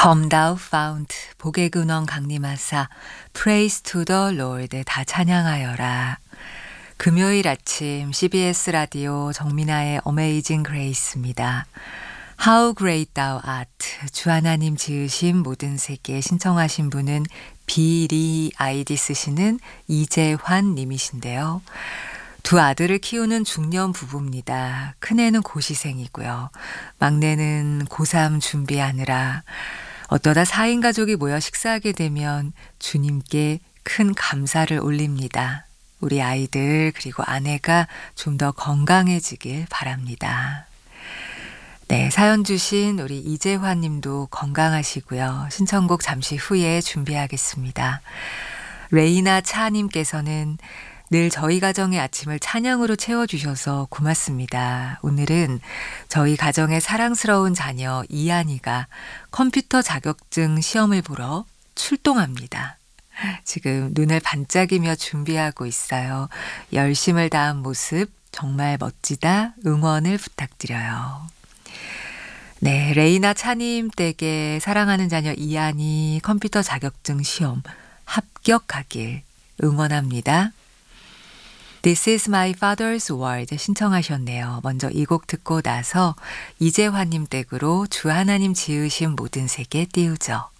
Come thou fount, 복의 근원 강림하사, Praise to the Lord, 다 찬양하여라. 금요일 아침 CBS 라디오 정민아의 Amazing Grace입니다. How great thou art, 주 하나님 지으신 모든 세계 신청하신 분은 비리 아이디 쓰시는 이재환 님이신데요. 두 아들을 키우는 중년 부부입니다. 큰애는 고시생이고요. 막내는 고3 준비하느라 어떠다 4인 가족이 모여 식사하게 되면 주님께 큰 감사를 올립니다. 우리 아이들 그리고 아내가 좀 더 건강해지길 바랍니다. 네, 사연 주신 우리 이재환 님도 건강하시고요. 신청곡 잠시 후에 준비하겠습니다. 레이나 차님께서는 늘 저희 가정의 아침을 찬양으로 채워주셔서 고맙습니다. 오늘은 저희 가정의 사랑스러운 자녀 이한이가 컴퓨터 자격증 시험을 보러 출동합니다. 지금 눈을 반짝이며 준비하고 있어요. 열심을 다한 모습 정말 멋지다. 응원을 부탁드려요. 네, 레이나 차님 댁에 사랑하는 자녀 이한이 컴퓨터 자격증 시험 합격하길 응원합니다. This is my father's world 신청하셨네요. 먼저 이 곡 듣고 나서 이재환님 댁으로 주 하나님 지으신 모든 세계 띄우죠.